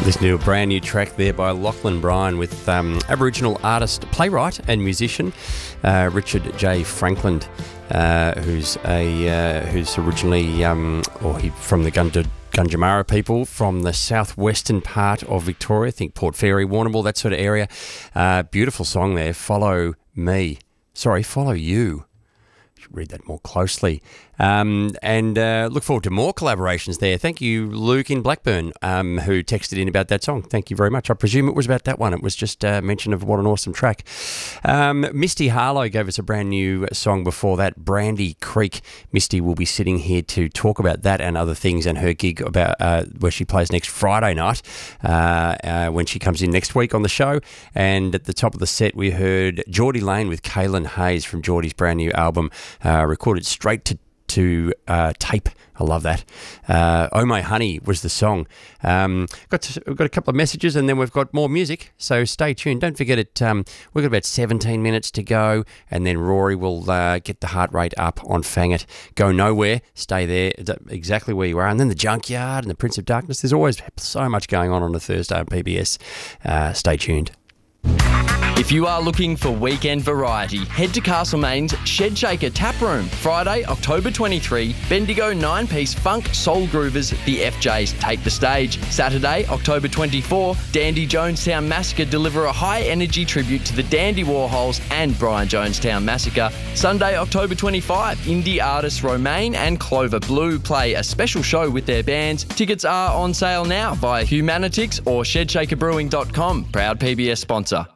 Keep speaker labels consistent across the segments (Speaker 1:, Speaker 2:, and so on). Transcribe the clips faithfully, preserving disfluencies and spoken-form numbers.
Speaker 1: Listen to a brand new track there by Lachlan Bryan with um, Aboriginal artist, playwright and musician uh, Richard J. Franklin, uh, who's a uh, who's originally um, or he from the Gunda, Gundamara people from the southwestern part of Victoria. I think Port Fairy, Warrnambool, that sort of area. Uh, beautiful song there. Follow me. Sorry, follow you. Should read that more closely. Um, and uh, look forward to more collaborations there. Thank you, Luke in Blackburn, um, who texted in about that song. Thank you very much. I presume it was about that one. It was just a uh, mention of what an awesome track. Um, Misty Harlow gave us a brand new song before that, Brandy Creek. Misty will be sitting here to talk about that and other things and her gig about uh, where she plays next Friday night uh, uh, when she comes in next week on the show. And at the top of the set, we heard Geordie Lane with Kaylin Hayes from Geordie's brand new album, uh, recorded straight to to uh, tape. I love that. Uh, Oh My Honey was the song. Um, got to, we've got a couple of messages and then we've got more music, so stay tuned. Don't forget it. Um, we've got about seventeen minutes to go and then Rory will uh, get the heart rate up on Fang It. Go nowhere, stay there, exactly where you are. And then the Junkyard and the Prince of Darkness. There's always so much going on on a Thursday on P B S. Uh, stay tuned.
Speaker 2: If you are looking for weekend variety, head to Castlemaine's Shed Shaker Tap Room. Friday, October twenty-third, Bendigo nine-piece funk soul groovers, the F Js, take the stage. Saturday, October twenty-fourth, Dandy Jonestown Massacre deliver a high-energy tribute to the Dandy Warhols and Brian Jonestown Massacre. Sunday, October twenty-fifth, indie artists Romaine and Clover Blue play a special show with their bands. Tickets are on sale now via Humanitix or shed shaker brewing dot com. Proud P B S sponsor.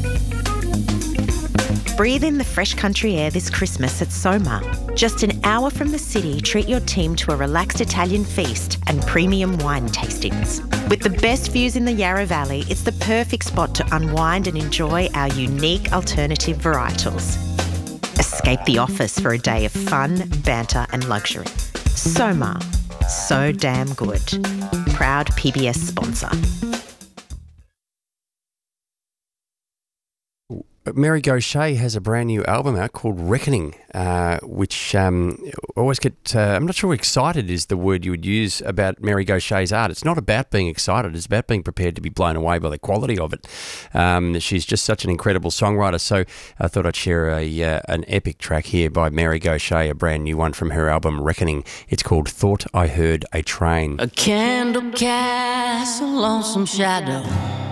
Speaker 3: Breathe in the fresh country air this Christmas at Soma. Just an hour from the city, treat your team to a relaxed Italian feast and premium wine tastings. With the best views in the Yarra Valley, it's the perfect spot to unwind and enjoy our unique alternative varietals. Escape the office for a day of fun, banter and luxury. Soma. So damn good. Proud P B S sponsor.
Speaker 1: Mary Gauthier has a brand new album out called Reckoning, uh, which um, I always get, uh, I'm not sure excited is the word you would use about Mary Gauthier's art. It's not about being excited, it's about being prepared to be blown away by the quality of it. Um, she's just such an incredible songwriter, so I thought I'd share a uh, an epic track here by Mary Gauthier, a brand new one from her album Reckoning. It's called Thought I Heard a Train.
Speaker 4: A candle casts a lonesome shadow